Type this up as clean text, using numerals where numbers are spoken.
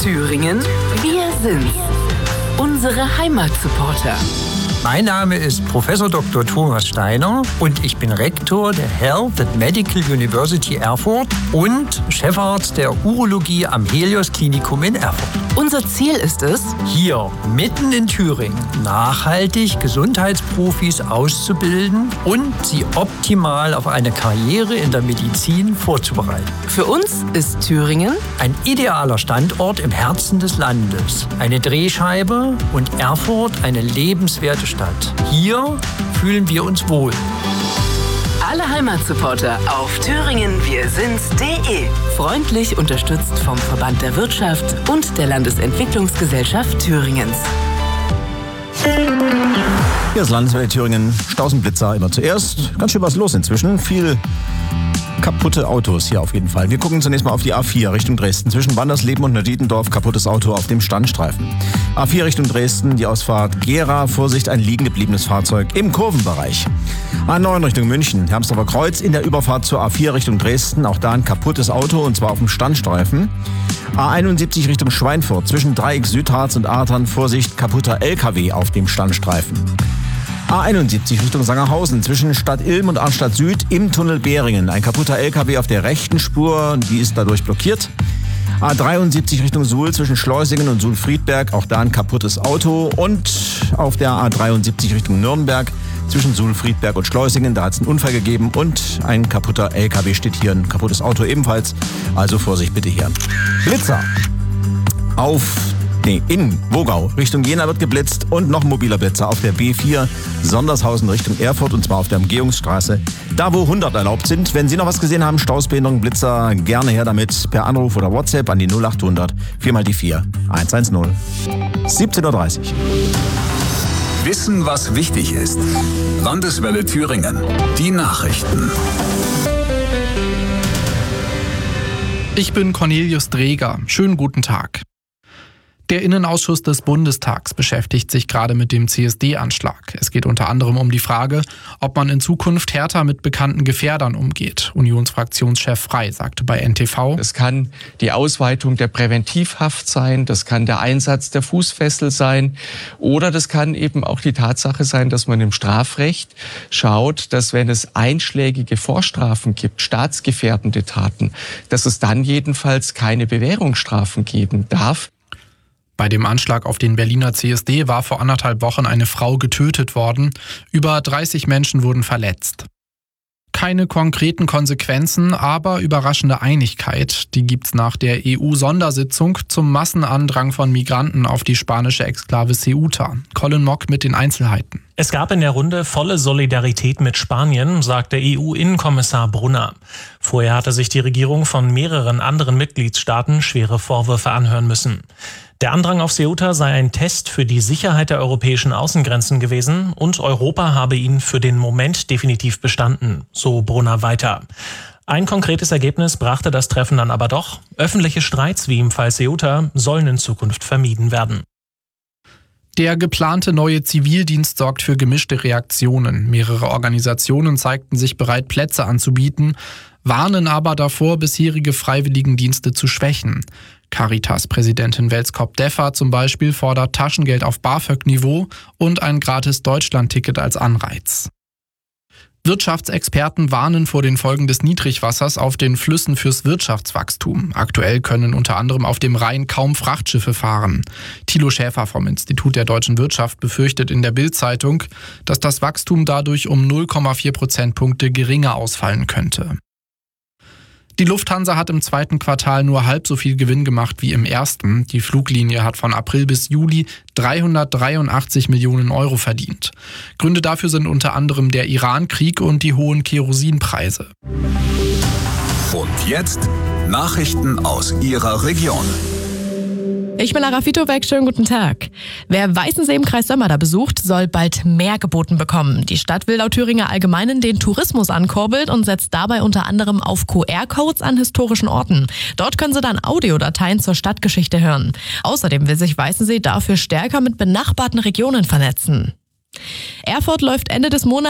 Thüringen, wir sind's. Unsere Heimatsupporter. Mein Name ist Professor Dr. Thomas Steiner und ich bin Rektor der Health and Medical University Erfurt und Chefarzt der Urologie am Helios Klinikum in Erfurt. Unser Ziel ist es, hier mitten in Thüringen nachhaltig Gesundheitsprofis auszubilden und sie optimal auf eine Karriere in der Medizin vorzubereiten. Für uns ist Thüringen ein idealer Standort im Herzen des Landes, eine Drehscheibe und Erfurt eine lebenswerte Stadt. Hier fühlen wir uns wohl. Alle Heimatsupporter auf thüringenwirsind's.de. Freundlich unterstützt vom Verband der Wirtschaft und der Landesentwicklungsgesellschaft Thüringens. Hier ist Landeswelle Thüringen, Stausenblitzer immer zuerst. Ganz schön was los inzwischen. Viel kaputte Autos hier auf jeden Fall. Wir gucken zunächst mal auf die A4 Richtung Dresden. Zwischen Wandersleben und Neudietendorf kaputtes Auto auf dem Standstreifen. A4 Richtung Dresden, die Ausfahrt Gera. Vorsicht, ein liegen gebliebenes Fahrzeug im Kurvenbereich. A9 Richtung München, Hermsdorfer Kreuz in der Überfahrt zur A4 Richtung Dresden. Auch da ein kaputtes Auto und zwar auf dem Standstreifen. A71 Richtung Schweinfurt. Zwischen Dreieck Südharz und Artern. Vorsicht, kaputter LKW auf dem Standstreifen. A71 Richtung Sangerhausen, zwischen Stadt Ilm und Arnstadt Süd im Tunnel Behringen. Ein kaputter LKW auf der rechten Spur, die ist dadurch blockiert. A73 Richtung Suhl, zwischen Schleusingen und Suhl-Friedberg, auch da ein kaputtes Auto. Und auf der A73 Richtung Nürnberg, zwischen Suhl-Friedberg und Schleusingen, da hat es einen Unfall gegeben und ein kaputter LKW steht hier, ein kaputtes Auto ebenfalls. Also Vorsicht bitte hier. Blitzer in Wogau Richtung Jena wird geblitzt und noch ein mobiler Blitzer auf der B4 Sondershausen Richtung Erfurt und zwar auf der Umgehungsstraße, da wo 100 erlaubt sind. Wenn Sie noch was gesehen haben, Stausbehinderung, Blitzer, gerne her damit per Anruf oder WhatsApp an die 0800 4 mal die 4 110. 17:30 Uhr. Wissen, was wichtig ist. Landeswelle Thüringen. Die Nachrichten. Ich bin Cornelius Dreger. Schönen guten Tag. Der Innenausschuss des Bundestags beschäftigt sich gerade mit dem CSD-Anschlag. Es geht unter anderem um die Frage, ob man in Zukunft härter mit bekannten Gefährdern umgeht. Unionsfraktionschef Frey sagte bei NTV: Das kann die Ausweitung der Präventivhaft sein, das kann der Einsatz der Fußfessel sein oder das kann eben auch die Tatsache sein, dass man im Strafrecht schaut, dass wenn es einschlägige Vorstrafen gibt, staatsgefährdende Taten, dass es dann jedenfalls keine Bewährungsstrafen geben darf. Bei dem Anschlag auf den Berliner CSD war vor 1,5 Wochen eine Frau getötet worden. Über 30 Menschen wurden verletzt. Keine konkreten Konsequenzen, aber überraschende Einigkeit. Die gibt's nach der EU-Sondersitzung zum Massenandrang von Migranten auf die spanische Exklave Ceuta. Colin Mock mit den Einzelheiten. Es gab in der Runde volle Solidarität mit Spanien, sagte EU-Innenkommissar Brunner. Vorher hatte sich die Regierung von mehreren anderen Mitgliedstaaten schwere Vorwürfe anhören müssen. Der Andrang auf Ceuta sei ein Test für die Sicherheit der europäischen Außengrenzen gewesen und Europa habe ihn für den Moment definitiv bestanden, so Brunner weiter. Ein konkretes Ergebnis brachte das Treffen dann aber doch. Öffentliche Streits wie im Fall Ceuta sollen in Zukunft vermieden werden. Der geplante neue Zivildienst sorgt für gemischte Reaktionen. Mehrere Organisationen zeigten sich bereit, Plätze anzubieten, warnen aber davor, bisherige Freiwilligendienste zu schwächen. Caritas-Präsidentin Welskop-Deffer zum Beispiel fordert Taschengeld auf BAföG-Niveau und ein gratis Deutschland-Ticket als Anreiz. Wirtschaftsexperten warnen vor den Folgen des Niedrigwassers auf den Flüssen fürs Wirtschaftswachstum. Aktuell können unter anderem auf dem Rhein kaum Frachtschiffe fahren. Thilo Schäfer vom Institut der deutschen Wirtschaft befürchtet in der Bild-Zeitung, dass das Wachstum dadurch um 0,4 Prozentpunkte geringer ausfallen könnte. Die Lufthansa hat im zweiten Quartal nur halb so viel Gewinn gemacht wie im ersten. Die Fluglinie hat von April bis Juli 383 Millionen Euro verdient. Gründe dafür sind unter anderem der Iran-Krieg und die hohen Kerosinpreise. Und jetzt Nachrichten aus Ihrer Region. Ich bin Lara Fitowek, schönen guten Tag. Wer Weißensee im Kreis Sömmerda besucht, soll bald mehr geboten bekommen. Die Stadt will laut Thüringer Allgemeinen den Tourismus ankurbeln und setzt dabei unter anderem auf QR-Codes an historischen Orten. Dort können Sie dann Audiodateien zur Stadtgeschichte hören. Außerdem will sich Weißensee dafür stärker mit benachbarten Regionen vernetzen. Erfurt läuft Ende des Monats